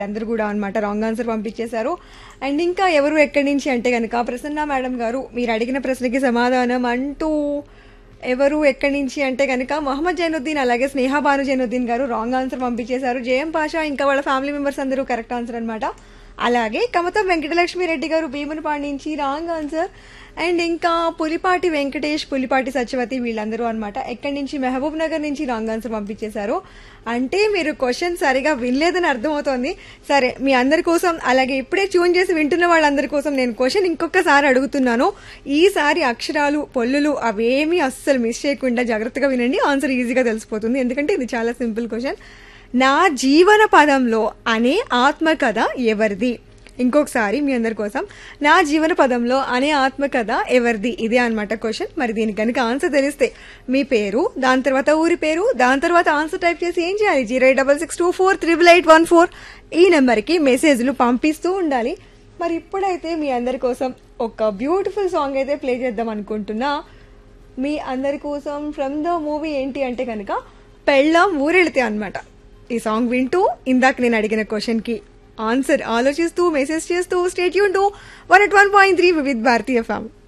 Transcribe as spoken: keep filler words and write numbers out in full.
అందరూ కూడా అన్నమాట రాంగ్ ఆన్సర్ పంపించేశారు. అండ్ ఇంకా ఎవరు ఎక్కడి నుంచి అంటే కనుక ప్రసన్న మేడం గారు మీరు అడిగిన ప్రశ్నకి సమాధానం అంటూ ఎవరు ఎక్కడి నుంచి అంటే కనుక మొహమ్మద్ జైనుద్దీన్ అలాగే స్నేహ భాను జైనుద్దీన్ గారు రాంగ్ ఆన్సర్ పంపించేశారు. జయం పాషా ఇంకా వాళ్ళ ఫ్యామిలీ మెంబర్స్ అందరూ కరెక్ట్ ఆన్సర్ అనమాట. అలాగే కమతం వెంకటలక్ష్మి రెడ్డి గారు భీమునిపాడు నుంచి రాంగ్ ఆన్సర్. అండ్ ఇంకా పులిపాటి వెంకటేష్ పులిపాటి సత్యవతి వీళ్ళందరూ అనమాట ఎక్కడి నుంచి మహబూబ్ నగర్ నుంచి రాంగ్ ఆన్సర్ పంపించేశారు. అంటే మీరు క్వశ్చన్ సరిగా వినలేదని అర్థమవుతోంది. సరే మీ అందరి కోసం అలాగే ఇప్పుడే ట్యూన్ చేసి వింటున్న వాళ్ళందరి కోసం నేను క్వశ్చన్ ఇంకొకసారి అడుగుతున్నాను. ఈసారి అక్షరాలు పొల్లులు అవేమీ అస్సలు మిస్ చేయకుండా జాగ్రత్తగా వినండి. ఆన్సర్ ఈజీగా తెలిసిపోతుంది ఎందుకంటే ఇది చాలా సింపుల్ క్వశ్చన్. నా జీవన పదంలో అనే ఆత్మకథ ఎవరిది? ఇంకొకసారి మీ అందరి కోసం నా జీవన పదంలో అనే ఆత్మకథ ఎవరిది ఇదే అనమాట క్వశ్చన్. మరి దీనికి కనుక ఆన్సర్ తెలిస్తే మీ పేరు దాని తర్వాత ఊరి పేరు దాని తర్వాత ఆన్సర్ టైప్ చేసి ఏం చేయాలి zero eight double six two four triple eight one four ఈ నెంబర్కి మెసేజ్లు పంపిస్తూ ఉండాలి. మరి ఇప్పుడైతే మీ అందరి కోసం ఒక బ్యూటిఫుల్ సాంగ్ అయితే ప్లే చేద్దాం అనుకుంటున్నా. మీ అందరి కోసం ఫ్రమ్ ద మూవీ ఏంటి అంటే కనుక పెళ్ళాం ఊరెళితే అనమాట. ఈ సాంగ్ వింటూ ఇందాక నేను అడిగిన క్వశ్చన్ కి ఆన్సర్ ఆలోచిస్తూ మెసేజ్ చేస్తూ stay tune to one at one point three with Bharatiya FM.